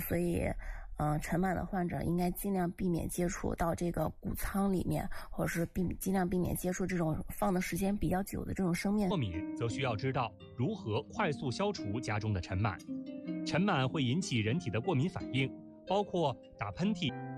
所以尘螨的患者应该尽量避免接触到这个谷仓里面，或者是尽量避免接触这种放的时间比较久的这种生面。 过敏则需要知道如何快速消除家中的尘螨。尘螨会引起人体的过敏反应，包括打喷嚏、